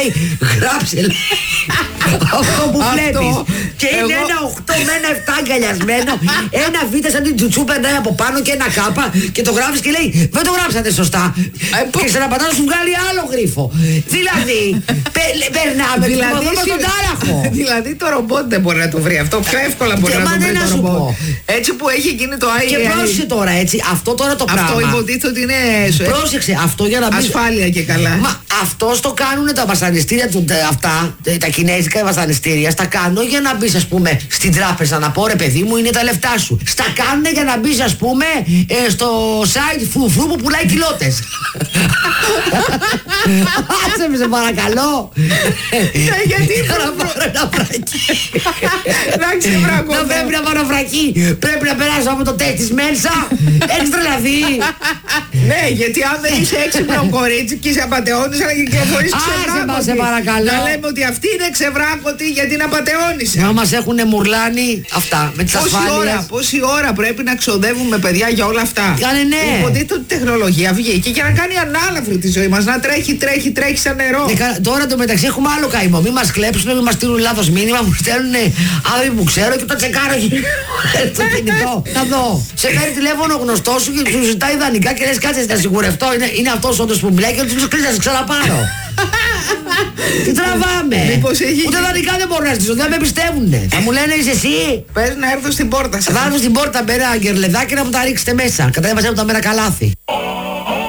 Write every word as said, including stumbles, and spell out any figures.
λέει γράψε λέει, αυτό που βλέπεις. Και είναι εγώ... ένα οκτώ με ένα επτά αγκαλιασμένο, ένα β σαν την τσουτσού περνάει από πάνω και ένα κάπα και το γράφεις και λέει δεν το γράψατε σωστά. Και ξαναπατά να σου βγάλει άλλο γρίφο. Δηλαδή, πε, περνάμε δηλαδή, το στον τάραχο. Δηλαδή το ρομπότ δεν μπορεί να το βρει αυτό. Πιο εύκολα μπορεί να το βρει το ρομπότ. Έτσι που έχει γίνει το άι έι. Και πρόσεξε τώρα έτσι, αυτό τώρα το πράγμα. Αυτό υποτίθεται ότι είναι. Πρόσεξε, αυτό για να μπει. Ασφάλεια και καλά. Μα αυτό το κάνουν τα βασανιστήρια του, αυτά, τα κινέζικα βασανιστήρια. Στα κάνουν για να μπει, α πούμε, στην τράπεζα να πω ρε παιδί μου, είναι τα λεφτά σου. Στα κάνουν για να μπει, α πούμε, ε, στο site φουφού που πουλάει κοιλώτες. Άσε με σε παρακαλώ. Γιατί να πάρω ένα βρακί. Να ξεβρακώ. Να πρέπει να πάρω βρακί. Πρέπει να περάσω από το τεστ της Μέλσα. Έχεις τρελαθεί. Ναι, γιατί αν δεν είσαι έξυπνο κορίτσι και είσαι απατεώνης, αλλά και κυκλοφορείς ξεβράκωτη. Άσε σε παρακαλώ. Να λέμε ότι αυτή είναι ξεβράκωτη γιατί είναι απατεώνης. Να μας έχουν μουρλάνει αυτά με τις ασφάλειες. Πόση ώρα πρέπει να ξοδεύουμε παιδιά για όλα αυτά. Κάνε ναι. Υποτίθεται ότι η τεχνολογία βγήκε για να κάνει ανάλαφρη τη ζωή μας. Να τρέχει, τρέχει, τρέχει σαν νερό. Ναι, τώρα το μεταξύ έχουμε άλλο καημό. Μην μας κλέψουν, μην μας στείλουν λάθος μήνυμα. Μου στέλνουν άνθρωποι που ξέρω και το τσεκάρω στο κινητό. Να δω. Σε φέρει τηλέφωνο γνωστό σου και σου ζητάει ιδανικά και λες κάτσε να σιγουρευτώ. Είναι, είναι αυτός όντως που μιλάει και του κλείσει να σε ξαναπάρω. Τι τραβάμε. Έχει... Ούτε δανεικά δεν μπορώ να στήσω, δεν με πιστεύουνε. Θα μου λένε είσαι εσύ. Πες να έρθω στην πόρτα σας. Θα έρθω στην πόρτα με ένα γκερλεδάκι να μου τα ρίξετε μέσα. Κατέβασε από τα μέρα καλάθι.